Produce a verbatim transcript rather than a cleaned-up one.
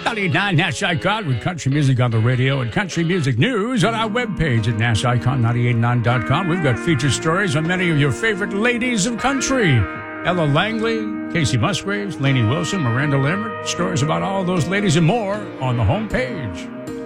ninety-nine Nash Icon with country music on the radio and country music news on our webpage at nash icon nine eight nine dot com. We've got featured stories on many of your favorite ladies of country. Ella Langley, Casey Musgraves, Lainey Wilson, Miranda Lambert. Stories about all those ladies and more on the homepage.